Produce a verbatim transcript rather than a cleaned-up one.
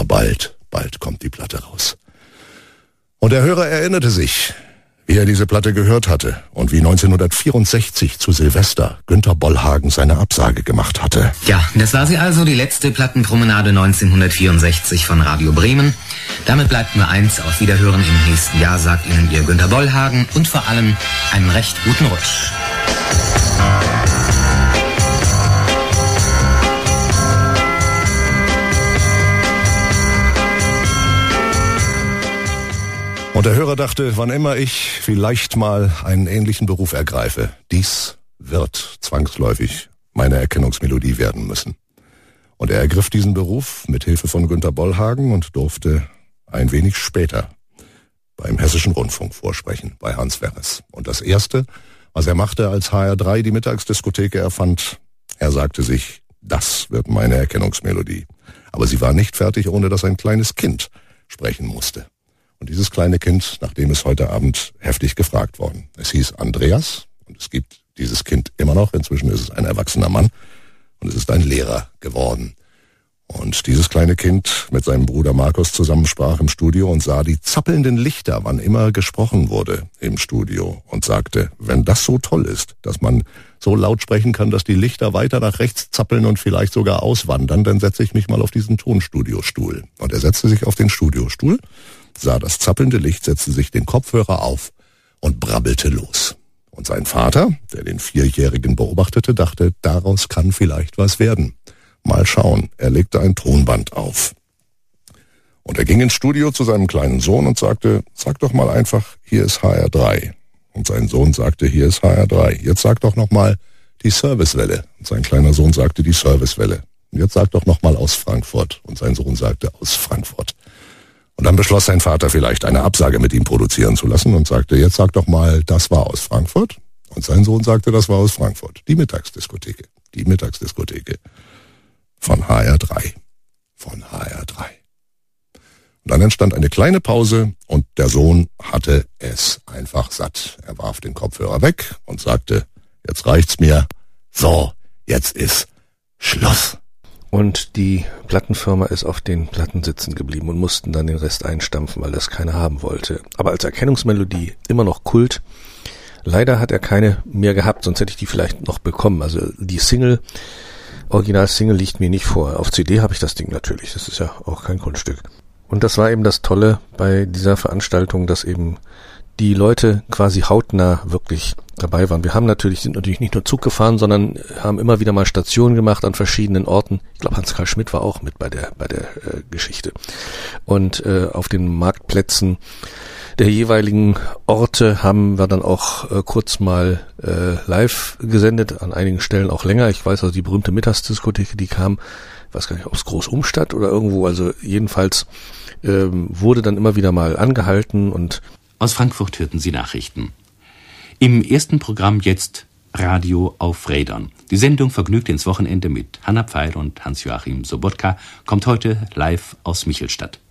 Aber bald, bald kommt die Platte raus. Und der Hörer erinnerte sich, wie er diese Platte gehört hatte und wie neunzehnhundertvierundsechzig zu Silvester Günter Bollhagen seine Absage gemacht hatte. Ja, das war sie also, die letzte Plattenpromenade neunzehnhundertvierundsechzig von Radio Bremen. Damit bleibt nur eins, auf Wiederhören im nächsten Jahr, sagt Ihnen Ihr Günter Bollhagen und vor allem einen recht guten Rutsch. Und der Hörer dachte, wann immer ich vielleicht mal einen ähnlichen Beruf ergreife, dies wird zwangsläufig meine Erkennungsmelodie werden müssen. Und er ergriff diesen Beruf mit Hilfe von Günter Bollhagen und durfte ein wenig später beim Hessischen Rundfunk vorsprechen, bei Hans Werres. Und das Erste, was er machte, als H R drei die Mittagsdiskotheke erfand, er sagte sich, das wird meine Erkennungsmelodie. Aber sie war nicht fertig, ohne dass ein kleines Kind sprechen musste. Und dieses kleine Kind, nach dem ist heute Abend heftig gefragt worden. Es hieß Andreas und es gibt dieses Kind immer noch. Inzwischen ist es ein erwachsener Mann und es ist ein Lehrer geworden. Und dieses kleine Kind mit seinem Bruder Markus zusammensprach im Studio und sah die zappelnden Lichter, wann immer gesprochen wurde im Studio und sagte, wenn das so toll ist, dass man so laut sprechen kann, dass die Lichter weiter nach rechts zappeln und vielleicht sogar auswandern, dann setze ich mich mal auf diesen Tonstudiostuhl. Und er setzte sich auf den Studiostuhl, sah das zappelnde Licht, setzte sich den Kopfhörer auf und brabbelte los. Und sein Vater, der den Vierjährigen beobachtete, dachte, daraus kann vielleicht was werden. Mal schauen. Er legte ein Tonband auf. Und er ging ins Studio zu seinem kleinen Sohn und sagte, sag doch mal einfach, hier ist H R drei. Und sein Sohn sagte, hier ist H R drei. Jetzt sag doch noch mal die Servicewelle. Und sein kleiner Sohn sagte, die Servicewelle. Und jetzt sag doch noch mal aus Frankfurt. Und sein Sohn sagte, aus Frankfurt. Und dann beschloss sein Vater vielleicht eine Absage mit ihm produzieren zu lassen und sagte, jetzt sag doch mal, das war aus Frankfurt. Und sein Sohn sagte, das war aus Frankfurt. Die Mittagsdiskotheke. Die Mittagsdiskotheke. Von H R drei. Von H R drei. Und dann entstand eine kleine Pause und der Sohn hatte es einfach satt. Er warf den Kopfhörer weg und sagte, jetzt reicht's mir. So, jetzt ist Schluss. Und die Plattenfirma ist auf den Platten sitzen geblieben und mussten dann den Rest einstampfen, weil das keiner haben wollte. Aber als Erkennungsmelodie immer noch Kult. Leider hat er keine mehr gehabt, sonst hätte ich die vielleicht noch bekommen. Also die Single, Original-Single liegt mir nicht vor. Auf C D habe ich das Ding natürlich, das ist ja auch kein Kunststück. Und das war eben das Tolle bei dieser Veranstaltung, dass eben die Leute quasi hautnah wirklich dabei waren. Wir haben natürlich, sind natürlich nicht nur Zug gefahren, sondern haben immer wieder mal Stationen gemacht an verschiedenen Orten. Ich glaube, Hans-Karl Schmidt war auch mit bei der bei der äh, Geschichte. Und äh, auf den Marktplätzen der jeweiligen Orte haben wir dann auch äh, kurz mal äh, live gesendet, an einigen Stellen auch länger. Ich weiß also, die berühmte Mittagsdiskothek, die kam, ich weiß gar nicht, ob es Groß-Umstadt oder irgendwo, also jedenfalls ähm, wurde dann immer wieder mal angehalten. Und aus Frankfurt hörten Sie Nachrichten. Im ersten Programm jetzt Radio auf Rädern. Die Sendung Vergnügt ins Wochenende mit Hanna Pfeil und Hans-Joachim Sobotka kommt heute live aus Michelstadt.